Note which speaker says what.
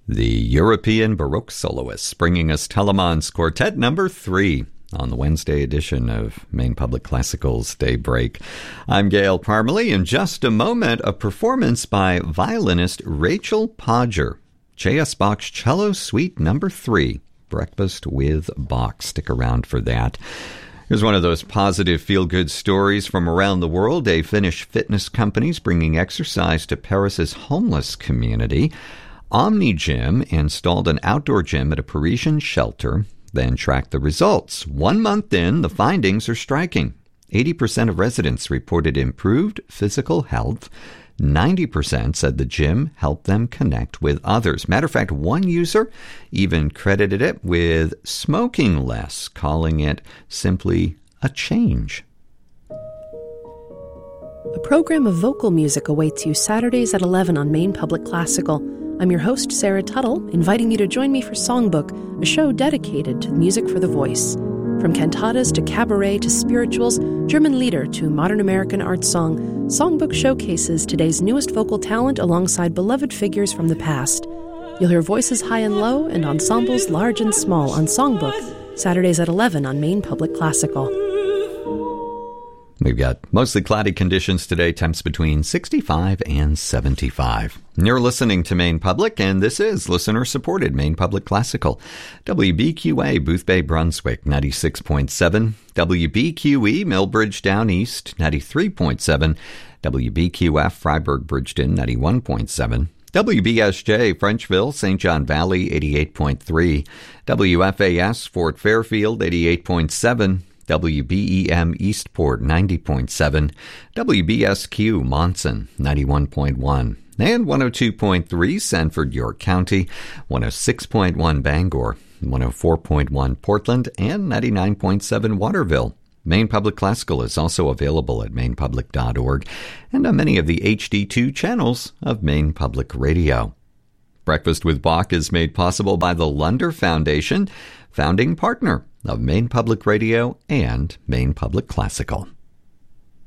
Speaker 1: The European Baroque Soloists, bringing us Telemann's Quartet number 3 on the Wednesday edition of Maine Public Classical's Daybreak. I'm Gail Parmalee. In just a moment, a performance by violinist Rachel Podger. J.S. Bach's Cello Suite number 3, Breakfast with Bach. Stick around for that. Here's one of those positive feel-good stories from around the world. A Finnish fitness company's bringing exercise to Paris's homeless community. OmniGym installed an outdoor gym at a Parisian shelter, then tracked the results. 1 month in, the findings are striking. 80% of residents reported improved physical health. 90% said the gym helped them connect with others. Matter of fact, one user even credited it with smoking less, calling it simply a change.
Speaker 2: A program of vocal music awaits you Saturdays at 11 on Maine Public Classical. I'm your host, Sarah Tuttle, inviting you to join me for Songbook, a show dedicated to music for the voice. From cantatas to cabaret to spirituals, German lieder to modern American art song, Songbook showcases today's newest vocal talent alongside beloved figures from the past. You'll hear voices high and low and ensembles large and small on Songbook, Saturdays at 11 on Maine Public Classical.
Speaker 1: We've got mostly cloudy conditions today, temps between 65 and 75. You're listening to Maine Public, and this is listener-supported Maine Public Classical. WBQA, Booth Bay, Brunswick, 96.7. WBQE, Millbridge Down East, 93.7. WBQF, Freiburg Bridgeton, 91.7. WBSJ, Frenchville, St. John Valley, 88.3. WFAS, Fort Fairfield, 88.7. WBEM Eastport 90.7, WBSQ Monson 91.1, and 102.3 Sanford, York County, 106.1 Bangor, 104.1 Portland, and 99.7 Waterville. Maine Public Classical is also available at mainepublic.org and on many of the HD2 channels of Maine Public Radio. Breakfast with Bach is made possible by the Lunder Foundation, founding partner of Maine Public Radio and Maine Public Classical.